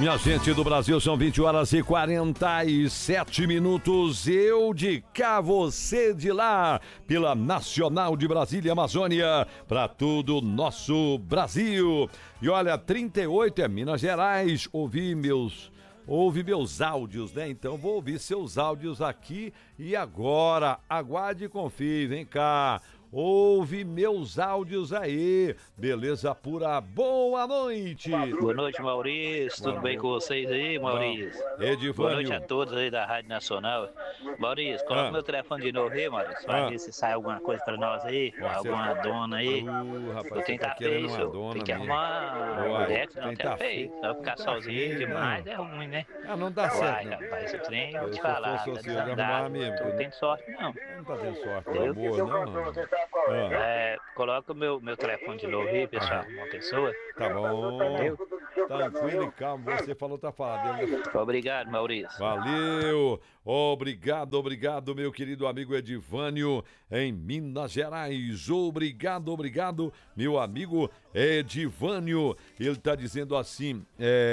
Minha gente do Brasil, são 20 horas e 47 minutos. Eu de cá, você de lá, pela Nacional de Brasília e Amazônia, para todo o nosso Brasil. E olha, 38 é Minas Gerais. Ouve meus áudios, né? Então vou ouvir seus áudios aqui e agora. Aguarde e confie, vem cá. Ouve meus áudios aí. Beleza pura, boa noite. Boa noite, Maurício. Tudo bem com vocês aí, Maurício? Edivânio. Boa noite a todos aí da Rádio Nacional. Maurício, coloca meu telefone de novo aí, Maurício, pra ver se sai alguma coisa pra nós aí, alguma dona aí. Rapaz, Eu tenho que feio, senhor. Tem que arrumar uma mulher, senão tá feio. Vai ficar sozinho demais, é ruim, né? Não dá certo. Uai, rapaz, esse trem, eu vou te Se falar, fosse tá você, eu ia arrumar desandado. mesmo, Tô né? tendo sorte, não. Não tá tendo sorte, Eu? boa, não. Coloca o meu telefone de novo aí, pessoal, uma pessoa. Tá bom. Entendeu? Tranquilo e calmo, você falou, tá falando. Obrigado, Maurício. Valeu, obrigado, meu querido amigo Edivânio, em Minas Gerais. Obrigado, meu amigo Edivânio. Ele tá dizendo assim,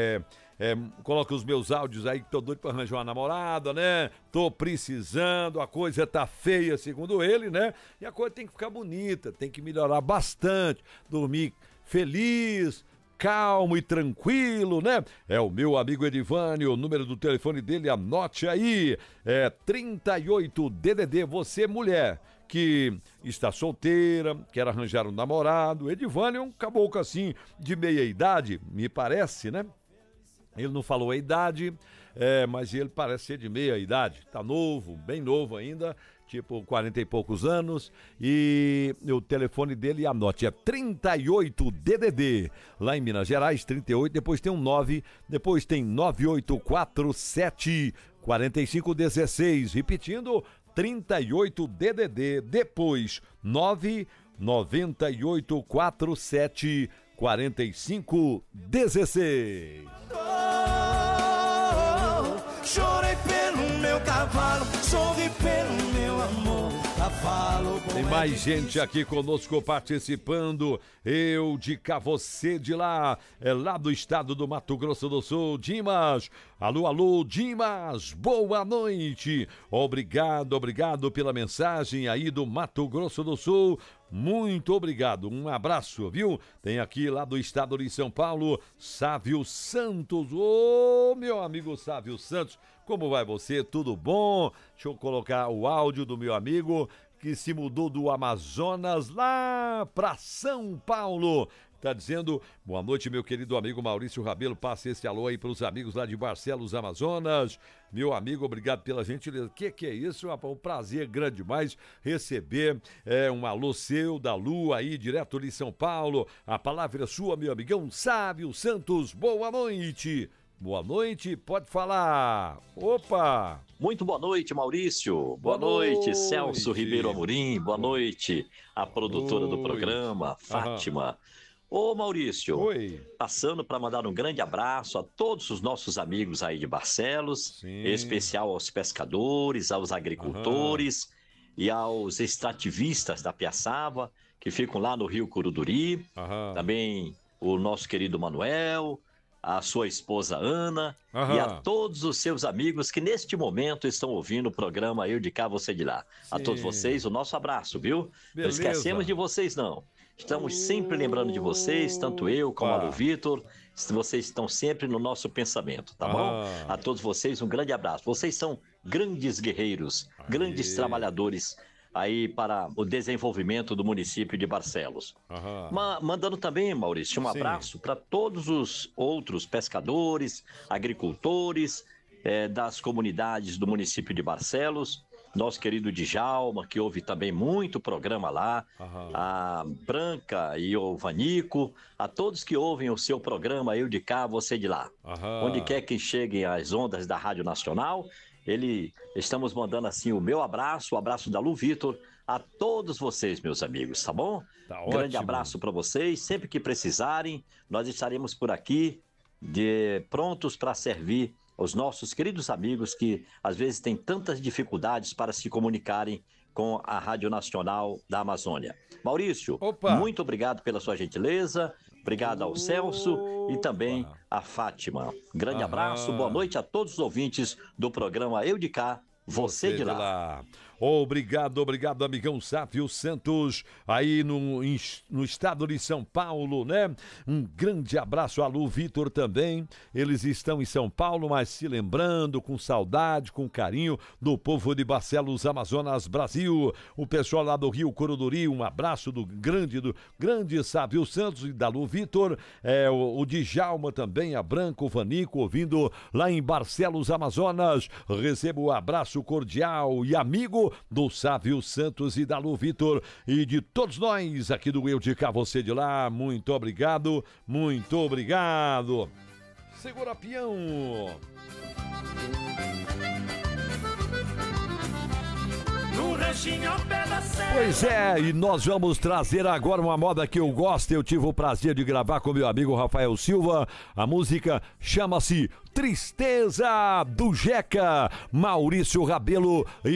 coloca os meus áudios aí, que tô doido pra arranjar uma namorada, né? Tô precisando, a coisa tá feia, segundo ele, né? E a coisa tem que ficar bonita, tem que melhorar bastante, dormir feliz, calmo e tranquilo, né? É o meu amigo Edivânio, o número do telefone dele, anote aí, é 38DDD, você mulher que está solteira, quer arranjar um namorado. Edivânio é um caboclo assim, de meia idade, me parece, né? Ele não falou a idade, mas ele parece ser de meia idade, tá novo, bem novo ainda, tipo 40 e poucos anos, e o telefone dele, anote, é 38DDD, lá em Minas Gerais, 38, depois tem um 9, depois tem 9847 4516, repetindo, 38DDD, depois 99847 4516. Chorei pelo meu cavalo, sorri pelo meu amor. Tem mais gente aqui conosco participando. Eu de cá, você de lá. É lá do estado do Mato Grosso do Sul. Dimas. Alô, Dimas. Boa noite. Obrigado pela mensagem aí do Mato Grosso do Sul. Muito obrigado, um abraço, viu? Tem aqui lá do estado de São Paulo, Sávio Santos. Ô, meu amigo Sávio Santos, como vai você? Tudo bom? Deixa eu colocar o áudio do meu amigo que se mudou do Amazonas lá para São Paulo. Tá dizendo, boa noite, meu querido amigo Maurício Rabelo, passe esse alô aí pros amigos lá de Barcelos, Amazonas. Meu amigo, obrigado pela gentileza. Que é isso, rapaz? Um prazer grande demais receber um alô seu da Lua aí, direto de São Paulo. A palavra é sua, meu amigão Sávio Santos. Boa noite. Boa noite, pode falar. Opa! Muito boa noite, Maurício. Boa noite, Celso Ribeiro Amorim. Boa noite, a produtora do programa, Fátima. Ô Maurício, passando para mandar um grande abraço a todos os nossos amigos aí de Barcelos, em especial aos pescadores, aos agricultores e aos extrativistas da Piaçava, que ficam lá no Rio Curuduri, também o nosso querido Manuel, a sua esposa Ana e a todos os seus amigos que neste momento estão ouvindo o programa Eu de Cá, Você de Lá. A todos vocês, o nosso abraço, viu? Não esquecemos de vocês, não. Estamos sempre lembrando de vocês, tanto eu como a Lu Vitor. Vocês estão sempre no nosso pensamento, tá bom? A todos vocês, um grande abraço. Vocês são grandes guerreiros, grandes trabalhadores aí para o desenvolvimento do município de Barcelos. Mandando também, Maurício, um abraço para todos os outros pescadores, agricultores das comunidades do município de Barcelos. Nosso querido Djalma, que ouve também muito programa lá, a Branca e o Vanico, a todos que ouvem o seu programa Eu de Cá, Você de Lá. Onde quer que cheguem as ondas da Rádio Nacional, estamos mandando assim o meu abraço, o abraço da Lu Vitor, a todos vocês, meus amigos, tá bom? Grande abraço para vocês, sempre que precisarem, nós estaremos por aqui, prontos para servir os nossos queridos amigos que às vezes têm tantas dificuldades para se comunicarem com a Rádio Nacional da Amazônia. Maurício, muito obrigado pela sua gentileza Obrigado ao Celso e também à Fátima. Grande abraço, boa noite a todos os ouvintes do programa Eu de Cá, Você de Lá. Obrigado, amigão Sávio Santos, aí no estado de São Paulo, né? Um grande abraço a Lu Vitor também. Eles estão em São Paulo, mas se lembrando, com saudade, com carinho do povo de Barcelos, Amazonas, Brasil. O pessoal lá do Rio Coruduri, um abraço do grande Sávio Santos e da Lu Vitor. O Djalma também, a Branco, o Vanico, ouvindo lá em Barcelos, Amazonas. Recebo um abraço cordial e amigo do Sávio Santos e da Lu Vitor e de todos nós aqui do Eu de Cá, Você de Lá. Muito obrigado, Segura peão. Pois é, e nós vamos trazer agora uma moda que eu gosto. Eu tive o prazer de gravar com meu amigo Rafael Silva. A música chama-se Tristeza, do Jeca, Maurício Rabelo e